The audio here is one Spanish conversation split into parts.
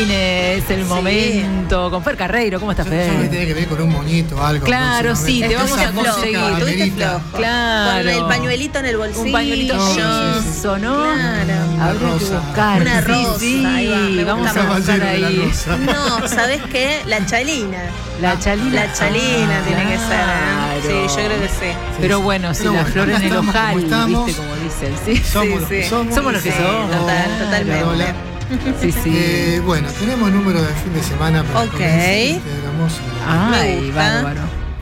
cine, es el momento. Con Fer Carreiro, ¿cómo estás, Fer? Yo me tiene que ver con un monito o algo. Claro, sí, te vamos a conseguir. Tuviste flojo. Claro. Con el pañuelito en el bolsillo. Un pañuelito eso, ¿no? Claro. Habría que buscar. Una rosa. Sí, ahí va, vamos a buscar ahí. No, ¿sabés qué? La chalina. La chalina. La chalina tiene que ser, ¿eh? Sí, yo creo que sí. Pero bueno, si la flor en el ojal, ¿viste? Como dicen, ¿sí? Somos los que somos. Somos los que somos. Totalmente. Sí. Bueno, tenemos número de fin de semana para Ok. Ay, bárbaro.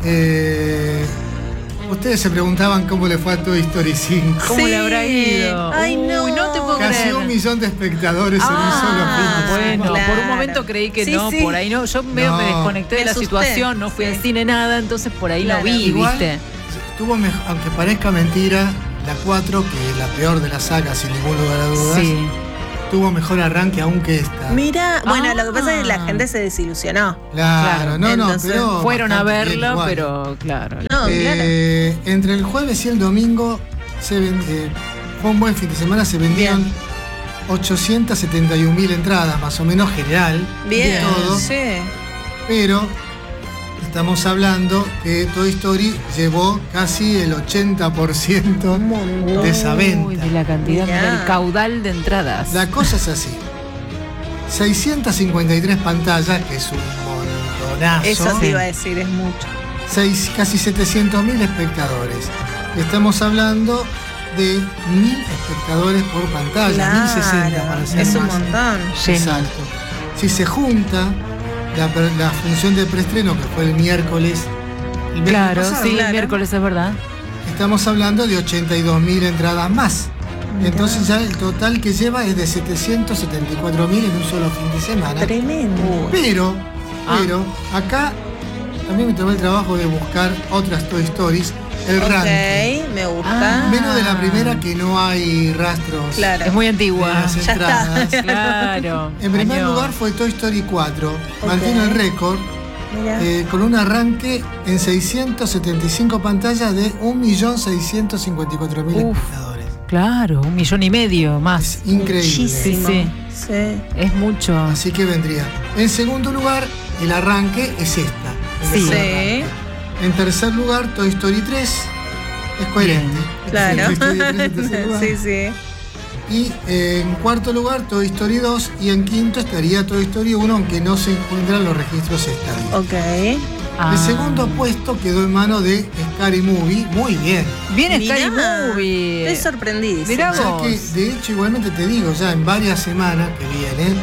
Ustedes se preguntaban cómo le fue a Toy Story 5. ¿Cómo le habrá ido? Ay, no. Uy, no te puedo Casi creer. 1 millón de espectadores en un solo fin de semana. Bueno, Claro. por un momento creí que Sí, no, sí. por ahí no. Yo medio me desconecté de Me la asusté. situación, no fui al cine nada, entonces por ahí Claro. no vi, Igual, ¿viste? tuvo aunque parezca mentira, la 4, que es la peor de la saga, sin ningún lugar a dudas, Sí. tuvo mejor arranque aún que esta. Mira, bueno, lo que pasa es que la gente se desilusionó. Claro, no, Entonces, pero Fueron a bastante bien verla, igual. pero claro. No, claro. Entre el jueves y el domingo fue un buen fin de semana, se vendieron 871.000 entradas, más o menos general, Bien, de todo, sí. pero estamos hablando que Toy Story llevó casi el 80% de esa Uy, venta. de la cantidad, Mirá. del caudal de entradas. La cosa es así. 653 pantallas, que es un montonazo. Eso te iba a decir, es mucho. Casi 700.000 espectadores. Estamos hablando de 1.000 espectadores por pantalla, Claro, 1.060 para ser es un más montón. exacto. Si se junta la función de preestreno, que fue el miércoles, Claro, pasado, sí, claro. el miércoles es verdad. estamos hablando de 82.000 entradas más. Entonces ya el total que lleva es de 774.000 en un solo fin de semana. Tremendo. Pero acá también me tomé el trabajo de buscar otras Toy Stories. El ranking. Ok, me gusta. Menos de la primera, que no hay rastros Claro. Es muy de antigua. las Ya entradas. está. Claro. En primer Año- lugar fue Toy Story 4. Mantiene el récord Mira. con un arranque en 675 pantallas de 1.654.000 Uf. espectadores. Claro, 1,5 millones más. Es increíble. Muchísimo. Sí. Sí. Es mucho. Así que vendría. En segundo lugar, el arranque es esta. el Sí. mejor Sí. arranque. En tercer lugar, Toy Story 3. Es coherente. Claro. Toy Story 3 en tercer lugar. Sí, sí. Y en cuarto lugar, Toy Story 2. Y en quinto estaría Toy Story 1, aunque no se encuentran los registros estadísticos. Ok. El segundo puesto quedó en manos de Scary Movie. Muy bien. Viene Mirá, Scary Movie. Estoy sorprendidísima. Mirá O sea vos. que, de hecho, igualmente te digo, ya en varias semanas que vienen,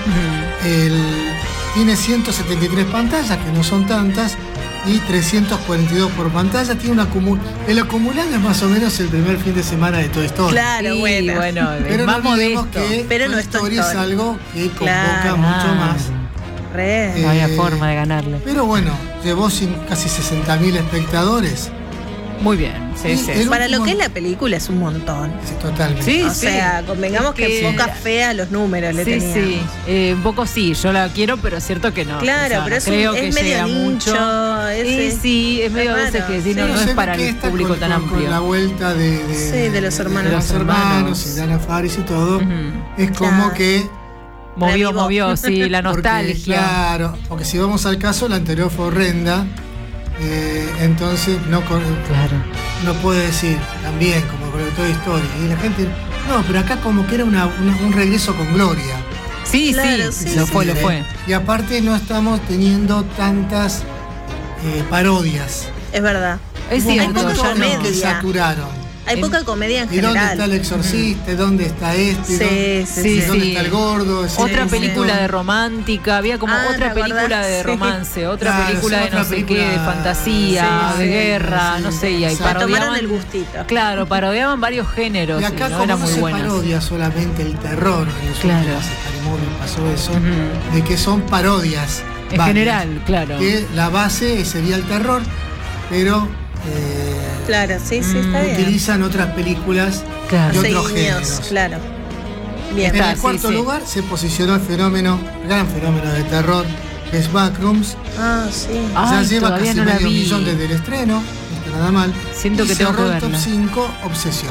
tiene 173 pantallas, que no son tantas, y 342 por pantalla. Tiene el acumulado es más o menos el primer fin de semana de Toy Story. Claro, Sí, bueno. Pero más no olvidemos modesto. que Pero Toy no es Toy Story es Story. algo que convoca Claro. mucho más. Re. No había forma de ganarle. Pero bueno, llevó casi 60.000 espectadores. Muy bien, sí, Y sí. el Para lo último- que es la película es un montón. Sí, totalmente. Sí, O sea, convengamos que que- poca fe a los números le Sí, teníamos. sí. Un poco sí, yo la quiero, pero es cierto que no. Claro, O sea, pero no creo que es medio llega nicho. mucho. Sí, es medio a veces que sí, no, Pero no se es ve para que el esta público tan con amplio. la vuelta de los hermanos. de los hermanos y Dana Faris y todo, Ujú. es como Claro. que Revivó. Movió, sí, la porque, nostalgia. claro, porque si vamos al caso, la anterior fue horrenda, entonces Claro. no puede decir también como con el Toy Story. Y la gente, no, pero acá como que era un regreso con gloria. Sí, Claro, sí, sí, lo sí, fue, sí. lo fue. Y aparte no estamos teniendo tantas parodias. Es verdad. Es Hubo cierto, momentos ya en los no. que saturaron. Hay poca comedia en ¿Y dónde está el general. exorcista? ¿Dónde está este? Sí, ¿Dónde sí. está el gordo? Otra sí. película de romántica, había como Ah, otra ¿te película acordás? de Sí. romance, otra Claro, película sí, de otra no sé qué, película- de fantasía, Sí, de sí, guerra, sí, no sé, y ahí exacto. Tomaron parodiaban el gustito. Claro, parodiaban varios géneros Y y acá no como eran no muy se buenas. parodia solamente el terror, en los Claro. últimos Scary Movie pasó eso, Ujú. de que son parodias. En varias, general, claro. Que la base sería el terror, pero Claro, sí, está bien. utilizan otras películas Claro. de otros Seguiños, géneros. claro. Bien. En Está, el sí, cuarto sí. lugar se posicionó el gran fenómeno de terror, que es Backrooms. Ah, sí. Ay, Ya lleva todavía casi no la medio vi. millón desde el estreno, no está nada mal. Siento y que tengo cerró que el top verla. 5, Obsesión.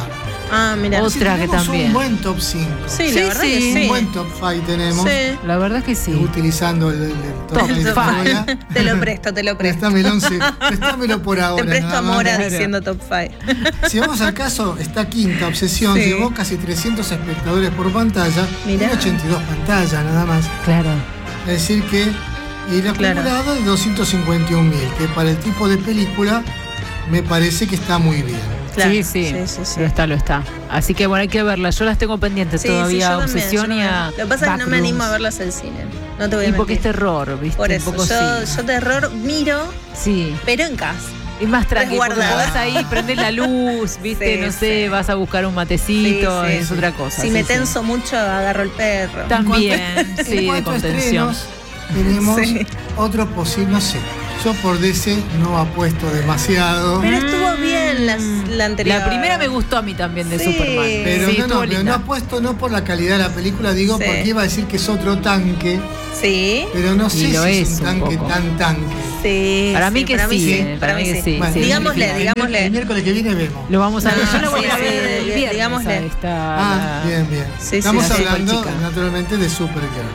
Ah, mira. Otra Sí, que tenemos también. un buen top 5. Sí, Sí, la verdad sí. que sí. Un buen top 5 tenemos. Sí. La verdad que sí. Utilizando el top Top 5 de five. Paola. Te lo presto. Préstamelo por ahora. Te presto nada a más. Mora Claro. diciendo top 5. Si vamos al caso, esta quinta obsesión Sí. llevó casi 300 espectadores por pantalla. Mirá. Tiene 82 pantallas nada más. Claro. Es decir que el Claro. acumulado de 251.000, que para el tipo de película me parece que está muy bien. Claro. Sí, sí. Lo está. Así que bueno, hay que verlas. Yo las tengo pendientes Sí, todavía. yo también, Obsesión yo y a. también. Lo que pasa es que no me animo a verlas al cine. No te voy a Y porque es mentir. terror, ¿viste? Por Un eso, poco yo sí. terror miro, Sí. pero en casa. Es más tranquilo. Porque Resguardada. vas ahí, prendés la luz, ¿viste? Sí, no sé, sí. vas a buscar un matecito, Sí, sí, es sí. otra cosa. Si sí, me sí. tenso mucho, agarro el perro. También, En sí, de cuanto a contención. estrenos, tenemos Sí. otro posible, no sé. Yo por DC no apuesto demasiado. Pero estuvo bien la anterior. La primera me gustó a mí también de Sí. Superman. Pero sí, no, estuvo pero linda. no apuesto no por la calidad de la película, digo Sí. porque iba a decir que es otro tanque, Sí. pero no sé Y si lo es es un un tanque poco. tan tanque. Sí. Para mí que para mí sí, sí. para mí que sí. Bueno, sí. Digámosle, el digámosle. miércoles que viene vemos. Lo vamos a ver. No, Yo lo voy sí, a sí, ver el viernes. digámosle. Ahí está. Bien, bien. Sí, sí, Estamos sí. hablando Superchica. naturalmente de Supergirl.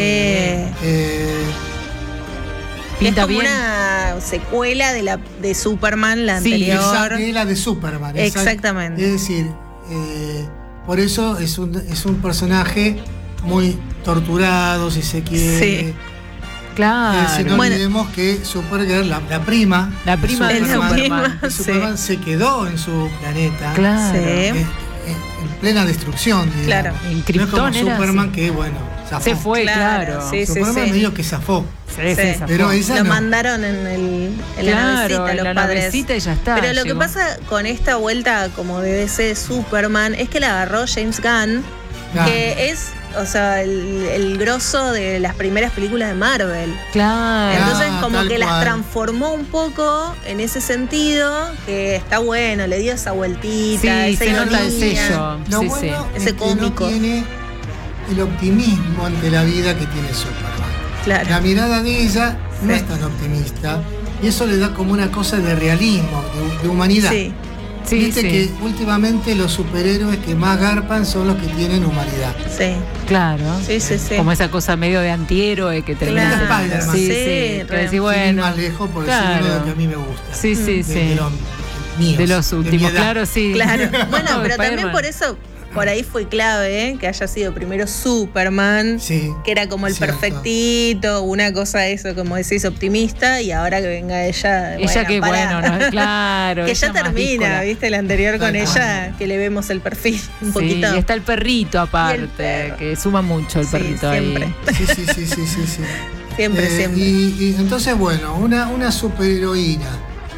Sí. Que es Pinta como bien. una secuela de Superman, la Sí, anterior. Es la de Superman. Exactamente. Es decir, por eso es un personaje muy torturado, si se quiere. Sí. Claro. No Bueno. olvidemos que Supergirl, la prima, La prima de Es la Superman. prima. de Superman se quedó en su planeta. Claro. Sí. En plena destrucción, digamos. Claro. En No es Krypton como era Superman así. que, bueno, zafó. Se fue, Claro, claro. sí, Superman sí. medio que zafó. Sí, Sí. zafó. Pero ella Lo no. mandaron en la Claro, navecita, en los la padres. navecita y ya está. Pero lo que llegó. pasa con esta vuelta como de DC de Superman es que la agarró James Gunn, Claro. que es, o sea, el grosso de las primeras películas de Marvel. Claro. Entonces como tal que las cual. transformó un poco en ese sentido, que está bueno, le dio esa vueltita, Sí, esa se nota el ironía. sello. Lo Sí, bueno Ese es que cómico. no tiene el optimismo ante la vida que tiene Superman. Claro. La mirada de ella no Sí. es tan optimista y eso le da como una cosa de realismo, de humanidad. Sí, Sí, Viste sí. que últimamente los superhéroes que más garpan son los que tienen humanidad. sí. Claro. Sí, sí, sí. Como esa cosa medio de antihéroe que termina. Claro. Spider-Man. Sí, Sí, sí. Que re. decís, Sin ir bueno. más lejos por claro. decir uno de que a mí me gusta. Sí, sí, De sí. los míos, De los mi últimos, edad. claro, sí. Claro. Bueno, No, pero también Spider-Man. por eso, por ahí fue clave, que haya sido primero Superman, Sí. que era como el Cierto. perfectito, una cosa eso, como decís, optimista, y ahora que venga ella. Ella que pará. bueno, no, claro. Que ella ya más termina, díscola. ¿viste? La anterior con Tal cual. ella, que le vemos el perfil un Sí, poquito. y está el perrito aparte, perro. que suma mucho el Sí, perrito siempre. ahí. Sí. Siempre, siempre. Y entonces, bueno, una superheroína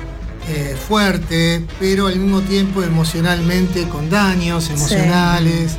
fuerte, pero al mismo tiempo emocionalmente con daños emocionales.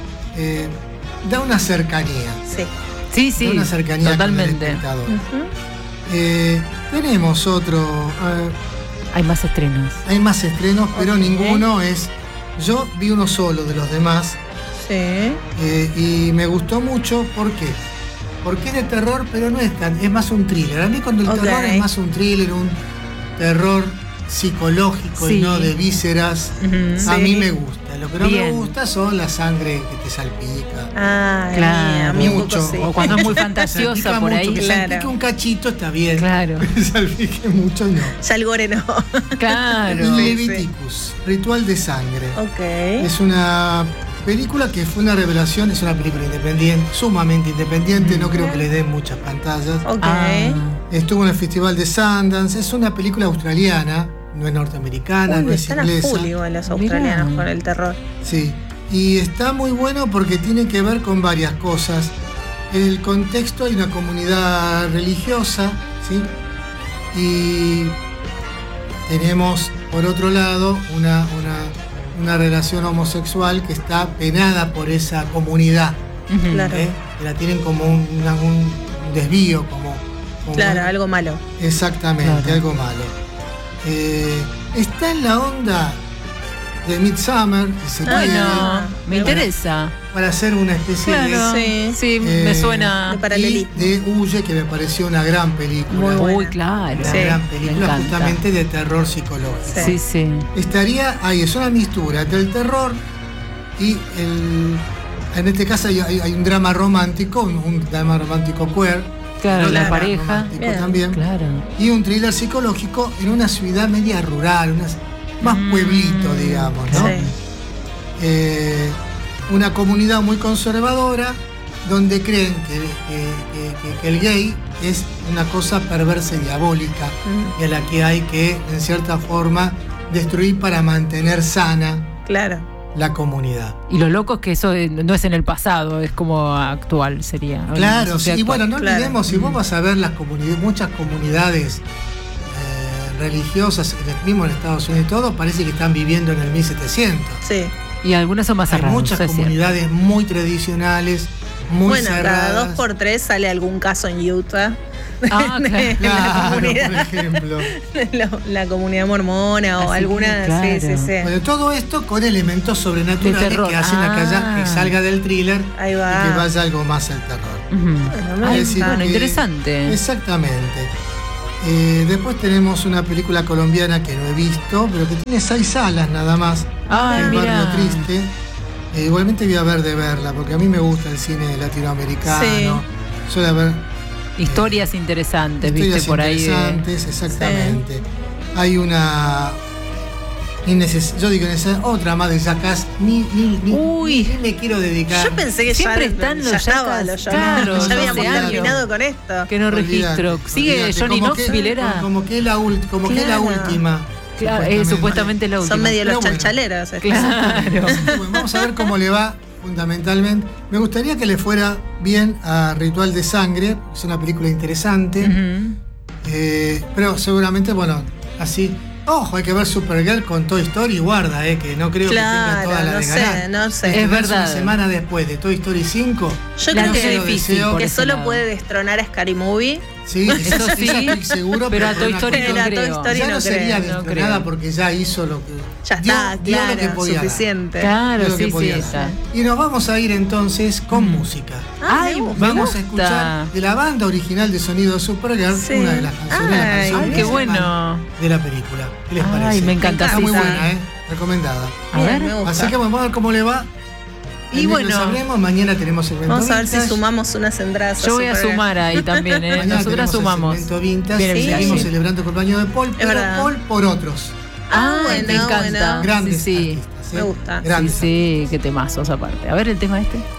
Da una cercanía. Sí. Sí, sí, Da una cercanía con el totalmente. espectador. Ujú. Tenemos otro. Hay más estrenos. Hay más estrenos, pero Ok. ninguno es. Yo vi uno solo de los demás. Sí. Y me gustó mucho, ¿por qué? Porque es de terror, pero no es tan, es más un thriller. A mí cuando el Ok. terror es más un thriller, un terror psicológico Sí. y no de vísceras, Ujú. a Sí. mí me gusta. Lo que no Bien. me gusta son la sangre que te salpica. Ah, Claro. a mí un Mucho. poco sí. O cuando es muy Salpica fantasiosa por mucho, ahí. que Claro. salpique un cachito está bien. Claro. Que salpique mucho no. Ya el gore no. Claro. Leviticus, Ritual de Sangre. Ok. Es una película que fue una revelación, es una película independiente, sumamente independiente, no creo que le den muchas pantallas. Ok. Ah, Estuvo en el Festival de Sundance, es una película australiana, no es norteamericana, Uy, no es están a inglesa. full igual los australianos Mirá. con el terror. Sí, y está muy bueno porque tiene que ver con varias cosas. En el contexto hay una comunidad religiosa, ¿sí? Y tenemos, por otro lado, una relación homosexual que está penada por esa comunidad. ujú. Claro. Que la tienen como un desvío, como Claro, algo malo. Exactamente, Claro. algo malo. Está en la onda de Midsommar, si se Ah, quiere, Bueno, me Bueno. interesa. para hacer una especie Claro. Sí. Sí, me suena. de y paralelismo. de Huye, que me pareció una gran película. Muy buena. Uy, claro. Una Sí. gran Me película encanta. justamente de terror psicológico. Sí. Sí, sí. Estaría ahí, es una mistura entre el terror Y en este caso hay un drama romántico, un drama romántico queer. Claro, la drama pareja. romántico Bien. también. Claro. Y un thriller psicológico en una ciudad media rural, más pueblito, digamos, ¿no? Sí. Una comunidad muy conservadora donde creen que el gay es una cosa perversa y diabólica y a la que hay que, en cierta forma, destruir para mantener sana Claro. la comunidad. Y lo loco es que eso no es en el pasado, es como actual sería. Claro, O sea, sí, y bueno, no Claro. olvidemos, si vos vas a ver muchas comunidades religiosas, mismo en Estados Unidos y todo, parece que están viviendo en el 1700. Sí. Y algunas son más Hay cerradas. muchas es cierto. comunidades muy tradicionales, muy Bueno, cerradas. cada 2x3 sale algún caso en Utah. Ah, claro. de la Claro, por comunidad, ejemplo. la comunidad mormona o Así alguna. que, claro. Sí, sí, sí. Bueno, todo esto con elementos sobrenaturales De terror. que hacen que salga del thriller Ahí va. y que vaya algo más al terror. Ujú. Bueno, Ay, Es decir, bueno, que- interesante. Exactamente. Después tenemos una película colombiana que no he visto, pero que tiene 6 salas nada más. Ay, El mira. Barrio Triste. Igualmente voy a ver de verla, porque a mí me gusta el cine latinoamericano. Suele haber Historias interesantes, historias viste, por ahí. interesantes, exactamente. Hay una... yo digo, otra más de Jackass, ni me quiero dedicar. Yo pensé que Siempre ya, están los ya estaba, Jackass, ya, claro, ya habíamos 12 años. terminado con esto. Que no registro. Olvídate, Sigue olvídate. Johnny Como que- Knoxville, era. Como que es la Claro. última. Claro, supuestamente la última. Son medio los Pero bueno. chanchaleros. Claro. Bueno, vamos a ver cómo le va fundamentalmente. Me gustaría que le fuera bien a Ritual de Sangre, es una película interesante, Ujú. pero seguramente, bueno, así. Ojo, hay que ver Supergirl con Toy Story, guarda, que no creo que tenga toda Claro, la no de sé, ganar. no sé. Es Tenerse verdad. Una semana después de Toy Story 5, Yo La creo noche que, lo difícil, deseo. por que ese solo lado. puede destronar a Scary Movie. sí, Eso sí, estoy seguro, pero a por Toy una Story no cuestión- a Toy creo. Story ya no no sería creo, no destronada creo. porque ya hizo lo que Ya está, dio claro, lo que podía dar. suficiente. Claro, Dio lo que sí, podía sí, dar. está. Y nos vamos a ir entonces con música. Ah, Ay, me gusta. Vamos a gusta. escuchar de la banda original de sonido de Supergirl, Sí. una de las canciones, la Ay, canción Ay, qué principal bueno. de la película. ¿Qué les Ay, parece? me encanta, Está sí, muy sí. buena, recomendada. A Bien, ver. me gusta. Así que vamos a ver cómo le va. Y El bueno. miércoles sabremos, mañana tenemos evento Vamos a ver si vintage. sumamos unas entradas. Yo voy a Supergirl. sumar ahí también, ¿eh? Mañana Nosotras tenemos el sumamos. segmento vintage. Bien, Sí. Seguimos sí. celebrando el cumpleaños de Paul, pero verdad. Paul por otros. Ah, bueno, me encanta. bueno. Grandes Sí, sí. artistas. Me gusta. Sí, Grandes sí, qué temazos aparte. A ver el tema este.